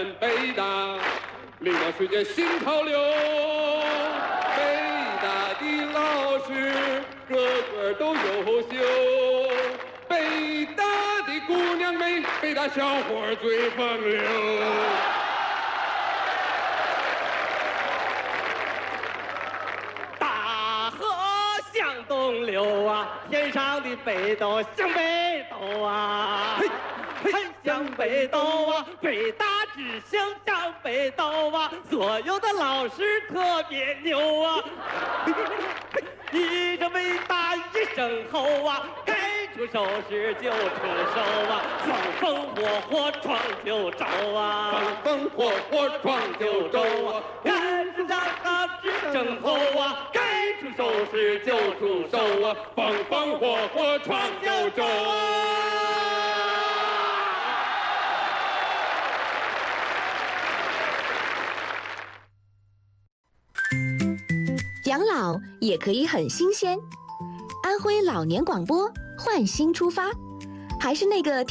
们北大，领导世界新潮流。北大的老师个个都优秀，北大的姑娘美，北大小伙最风流。 大河向东流啊，天上的北斗向北斗啊，向北斗啊，北大只向北斗啊，所有的老师特别牛啊，一声伟大一声吼啊，该出手时就出手啊，风风火火闯九州啊， 风风火火闯九州啊， 该出战啊只争吼啊，该出手时就出手啊， 风风火火闯九州啊。 养老也可以很新鲜。安徽老年广播，换新出发，还是那个